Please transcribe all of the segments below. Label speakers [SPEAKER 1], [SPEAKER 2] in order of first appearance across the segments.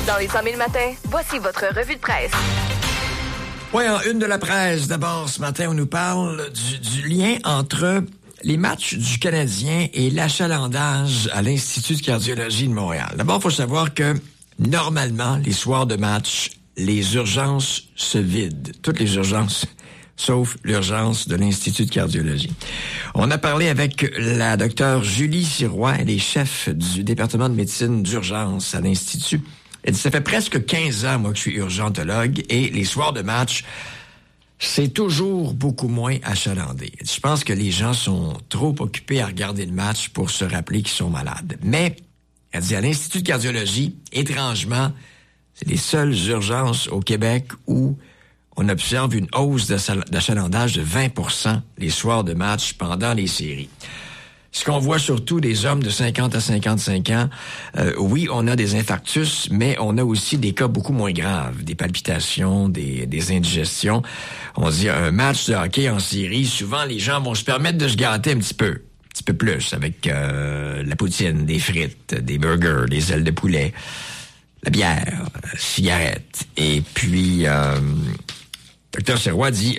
[SPEAKER 1] Dans les 100 000 matins, voici votre revue de presse.
[SPEAKER 2] Oui, en une de la presse. D'abord, ce matin, on nous parle du lien entre les matchs du Canadien et l'achalandage à l'Institut de cardiologie de Montréal. D'abord, il faut savoir que, normalement, les soirs de match, les urgences se vident. Toutes les urgences, sauf l'urgence de l'Institut de cardiologie. On a parlé avec la docteure Julie Sirois, elle est chef du département de médecine d'urgence à l'Institut. Elle dit, ça fait presque 15 ans, moi, que je suis urgentologue, et les soirs de match, c'est toujours beaucoup moins achalandé. Elle dit, je pense que les gens sont trop occupés à regarder le match pour se rappeler qu'ils sont malades. Mais, elle dit, à l'Institut de cardiologie, étrangement, c'est les seules urgences au Québec où on observe une hausse d'achalandage de 20% les soirs de match pendant les séries. Ce qu'on voit surtout des hommes de 50 à 55 ans, oui, on a des infarctus, mais on a aussi des cas beaucoup moins graves, des palpitations, des indigestions. On dit un match de hockey en série, souvent les gens vont se permettre de se gâter un petit peu plus, avec la poutine, des frites, des burgers, des ailes de poulet, la bière, la cigarette. Et puis, Dr. Sirois dit,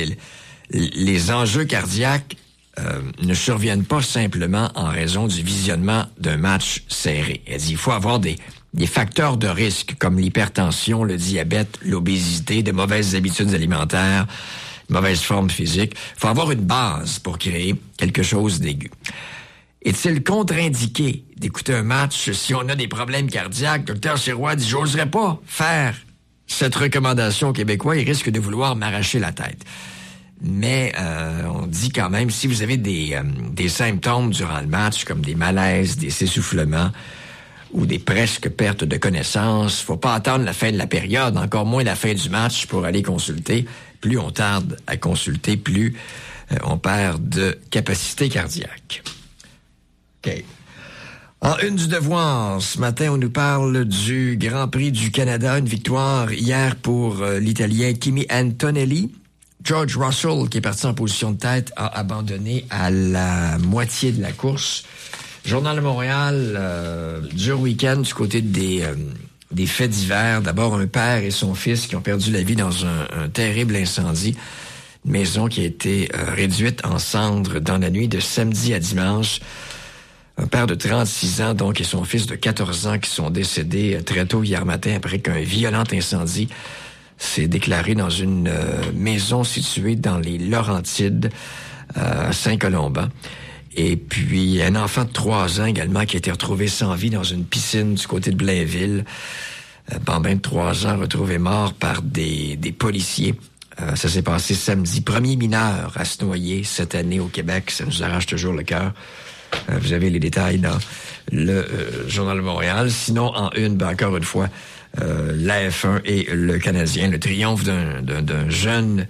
[SPEAKER 2] les enjeux cardiaques ne surviennent pas simplement en raison du visionnement d'un match serré. Elle dit, il faut avoir des facteurs de risque comme l'hypertension, le diabète, l'obésité, de mauvaises habitudes alimentaires, mauvaise forme physique. Il faut avoir une base pour créer quelque chose d'aigu. Est-il contre-indiqué d'écouter un match si on a des problèmes cardiaques? Dr. Sirois dit, j'oserais pas faire cette recommandation aux Québécois, il risque de vouloir m'arracher la tête. Mais on dit quand même, si vous avez des symptômes durant le match, comme des malaises, des essoufflements ou des presque pertes de connaissance, faut pas attendre la fin de la période, encore moins la fin du match pour aller consulter. Plus on tarde à consulter, plus on perd de capacité cardiaque. OK. En une du devoir, ce matin, on nous parle du Grand Prix du Canada, une victoire hier pour l'Italien Kimi Antonelli. George Russell, qui est parti en position de tête, a abandonné à la moitié de la course. Journal de Montréal, dur week-end du côté des faits divers. D'abord, un père et son fils qui ont perdu la vie dans un terrible incendie. Une maison qui a été réduite en cendres dans la nuit de samedi à dimanche. Un père de 36 ans, donc, et son fils de 14 ans qui sont décédés très tôt hier matin après qu'un violent incendie s'est déclaré dans une maison située dans les Laurentides, à Saint-Colomban. Et puis, un enfant de 3 ans également qui a été retrouvé sans vie dans une piscine du côté de Blainville. Bambin de 3 ans retrouvé mort par des policiers. Ça s'est passé samedi. Premier mineur à se noyer cette année au Québec. Ça nous arrache toujours le cœur. Vous avez les détails dans le Journal de Montréal. Sinon, en une, encore une fois, la F1 et le Canadien, le triomphe d'une jeune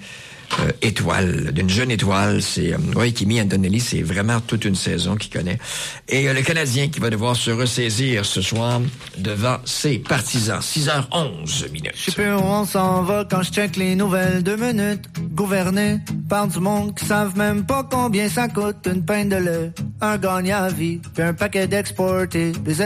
[SPEAKER 2] étoile. C'est Kimi Antonelli, c'est vraiment toute une saison qu'il connaît. Et le Canadien qui va devoir se ressaisir ce soir devant ses partisans. 6h11 minutes.
[SPEAKER 3] Je sais plus où on s'en va quand je check les nouvelles. 2 minutes, gouverné par du monde qui savent même pas combien ça coûte une pinte de lait, un gagne à vie, puis un paquet d'exportés.